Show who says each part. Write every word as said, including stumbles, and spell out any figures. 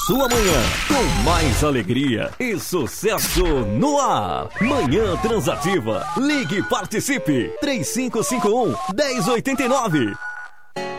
Speaker 1: Sua manhã com mais alegria e sucesso no ar. Manhã Transativa. Ligue e participe. três cinco cinco um, um zero oito nove.